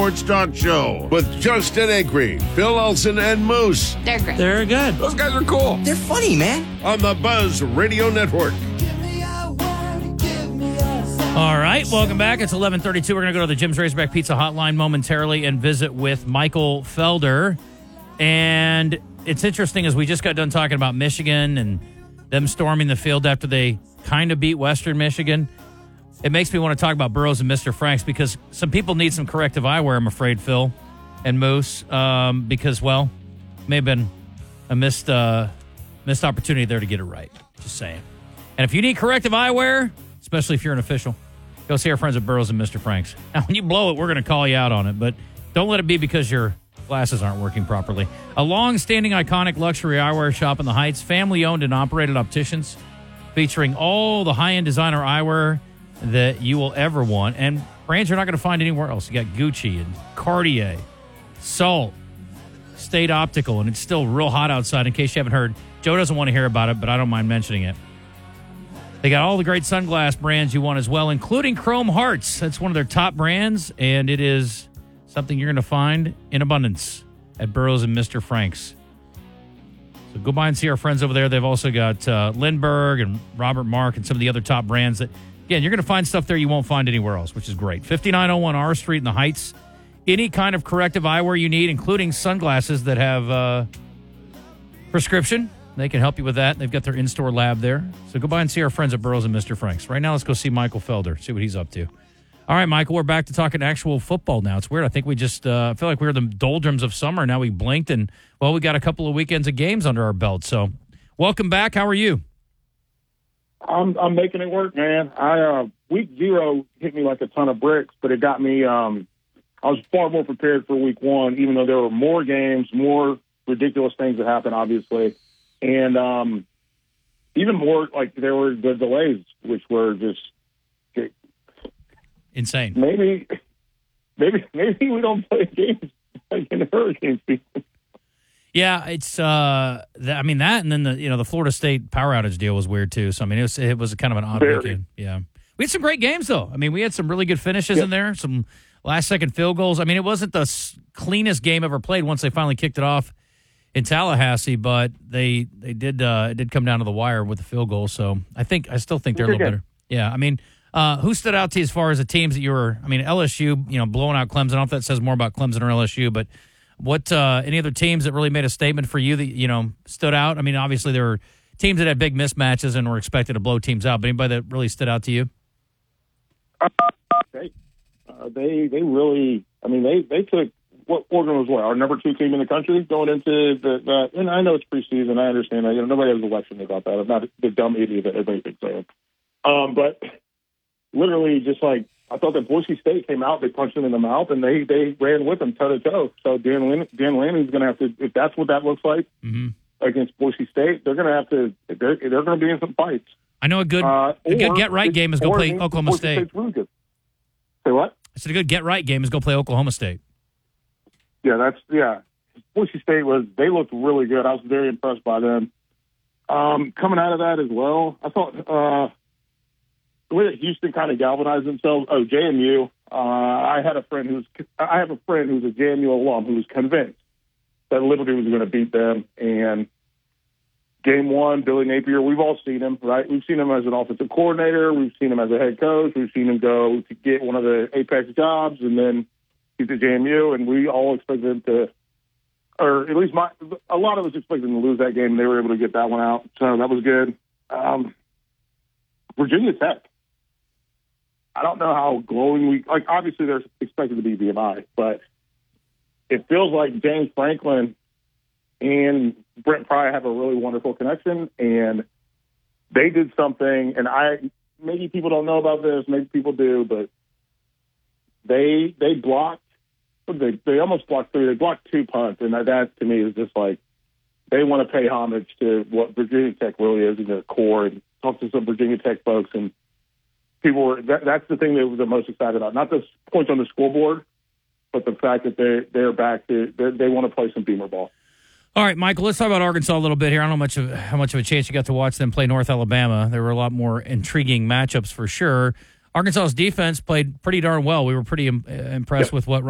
Sports Talk Show with Justin Acree, Phil Olsen, and Moose. They're great. They're good. Those guys are cool. They're funny, man. On the Buzz Radio Network. All right, welcome back. It's 11:32. We're going to go to the Jim's Razorback Pizza Hotline momentarily and visit with Michael Felder. And it's interesting as we just got done talking about Michigan and them storming the field after they kind of beat Western Michigan. It makes me want to talk about Burroughs and Mr. Franks because some people need some corrective eyewear, I'm afraid, Phil and Moose, because, well, may have been a missed opportunity there to get it right. Just saying. And if you need corrective eyewear, especially if you're an official, go see our friends at Burroughs and Mr. Franks. Now, when you blow it, we're going to call you out on it, but don't let it be because your glasses aren't working properly. A long-standing, iconic luxury eyewear shop in the Heights, family-owned and operated opticians, featuring all the high-end designer eyewear that you will ever want, and brands you're not going to find anywhere else. You got Gucci and Cartier, Salt, State Optical, and it's still real hot outside. In case you haven't heard, Joe doesn't want to hear about it, but I don't mind mentioning it. They got all the great sunglass brands you want as well, including Chrome Hearts. That's one of their top brands, and it is something you're going to find in abundance at Burroughs and Mr. Franks. So go by and see our friends over there. They've also got Lindbergh and Robert Mark and some of the other top brands that, again, you're going to find stuff there you won't find anywhere else, which is great. 5901 R Street in the Heights. Any kind of corrective eyewear you need, including sunglasses that have prescription, they can help you with that. They've got their in-store lab there. So go by and see our friends at Burroughs and Mr. Franks. Right now, let's go see Michael Felder, see what he's up to. All right, Michael, we're back to talking actual football now. It's weird. I think we just feel like we were the doldrums of summer. Now we blinked, and, well, we got a couple of weekends of games under our belt. So welcome back. How are you? I'm making it work, man. Week 0 hit me like a ton of bricks, but it got me. I was far more prepared for week 1, even though there were more games, more ridiculous things that happened, obviously, and even more like there were the delays, which were just insane. Maybe we don't play games like in the hurricane season. Yeah, it's that, and then the Florida State power outage deal was weird too. So I mean, it was kind of an odd weekend. Yeah, we had some great games though. I mean, we had some really good finishes in there, some last second field goals. I mean, it wasn't the cleanest game ever played once they finally kicked it off in Tallahassee, but it did come down to the wire with the field goal. So I still think they're a little better. Yeah, I mean, who stood out to you as far as the teams that you were? I mean, LSU, blowing out Clemson. I don't know if that says more about Clemson or LSU, but. What any other teams that really made a statement for you that stood out? I mean, obviously there were teams that had big mismatches and were expected to blow teams out. But anybody that really stood out to you? They really. I mean, they took what Oregon was our number 2 team in the country going into the. And I know it's preseason. I understand that. Nobody has a election about that. I'm not the dumb idiot that everybody thinks I am. But literally, just like. I thought that Boise State came out, they punched him in the mouth, and they ran with him toe-to-toe. So Dan Lanning's going to have to, if that's what that looks like against Boise State, they're going to have to, they're going to be in some fights. I know a good get-right game is go play Oklahoma State. State's really good. Say what? I said a good get-right game is go play Oklahoma State. Yeah, Boise State they looked really good. I was very impressed by them. Coming out of that as well, I thought, the way that Houston kind of galvanized themselves. Oh, JMU. I have a friend who's a JMU alum who was convinced that Liberty was going to beat them. And game 1, Billy Napier, we've all seen him, right? We've seen him as an offensive coordinator. We've seen him as a head coach. We've seen him go to get one of the Apex jobs, and then he's at JMU. And we all expected him to, or at least a lot of us expected him to lose that game. And they were able to get that one out, so that was good. Virginia Tech. I don't know how glowing obviously they're expected to be VMI, but it feels like James Franklin and Brent Pry have a really wonderful connection, and they did something, and maybe people don't know about this, maybe people do, but they blocked, they almost blocked 3, they blocked 2 punts, and that to me is just like, they want to pay homage to what Virginia Tech really is in their core, and talk to some Virginia Tech folks, and people were, that's the thing they were the most excited about. Not the points on the scoreboard, but the fact that they're back to, they want to play some Beamer ball. All right, Michael, let's talk about Arkansas a little bit here. I don't know how much of a chance you got to watch them play North Alabama. There were a lot more intriguing matchups for sure. Arkansas's defense played pretty darn well. We were pretty impressed with what